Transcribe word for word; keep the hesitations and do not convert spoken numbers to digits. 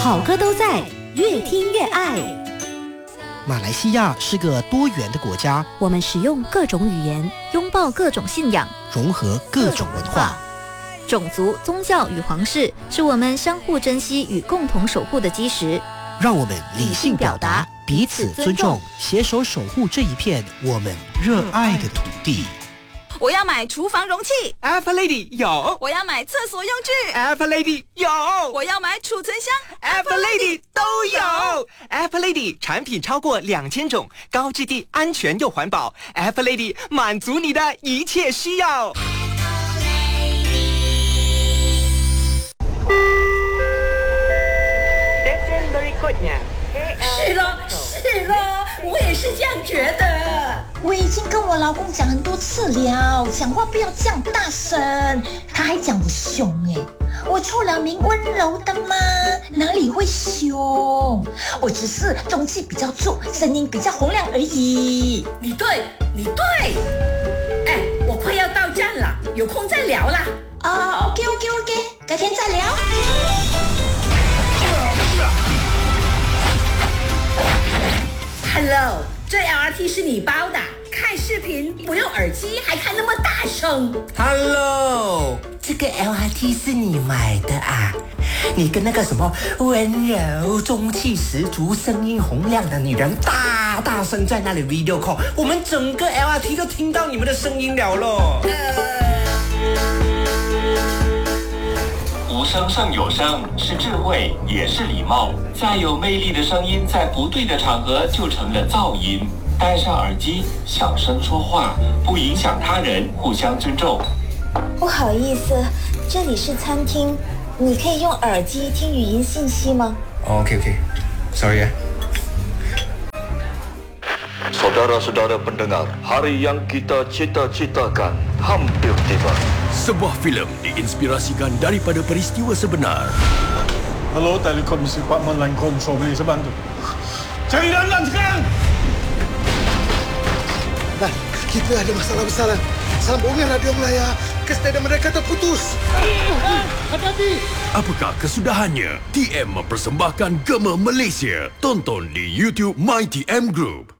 好歌都在，越听越爱。 马来西亚是个多元的国家， 我们使用各种语言，拥抱各种信仰， 融合各种文化。 种族、宗教与皇室是我们相互珍惜与共同守护的基石。 让我们理性表达，彼此尊重，携手守护这一片我们热爱的土地。 我要买厨房容器 Apple Lady 有， 我要买厕所用具 Apple Lady 有， 我要买储存箱 Apple Lady 都有。Apple Lady 产品超过两千种，高质地、安全又环保。Apple Lady 满足你的一切需要。 是咯，是咯，我也是这样觉得。 我已经跟我老公讲很多次了，讲话不要这样大声。他还讲我凶哎，我出了名温柔的吗？哪里会凶？我只是中气比较足，声音比较洪亮而已。 你对，你对。哎，我快要到站了，有空再聊啦。 啊、uh, ，OK OK OK， 改天再聊。 Hello， 这 L R T 是你包的，看视频不用耳机还看那么大声。 Hello， 这个 L R T 是你买的啊？你跟那个什么温柔、中气十足、声音洪亮的女人大大声在那里 video call， 我们整个 L R T 都听到你们的声音了咯。呃无声胜有声，是智慧，也是礼貌。再有魅力的声音，在不对的场合就成了噪音。戴上耳机，小声说话，不影响他人，互相尊重。 不好意思，这里是餐厅，你可以用耳机听语音信息吗？ OK OK， sorry 啊。 Saudara-saudara pendengar, hari yang kita cita-citakan hampir tiba. Sebuah filem diinspirasikan daripada peristiwa sebenar. Hello, Telekomunikasi Department Line Control, boleh saya bantu? Cari Lanlan sekarang! Nah, kita ada masalah besar. Sambungan radio Melaya ke stadium mereka terputus. Hati-hati! Apakah kesudahannya? T M mempersembahkan Gema Malaysia. Tonton di YouTube My T M Group.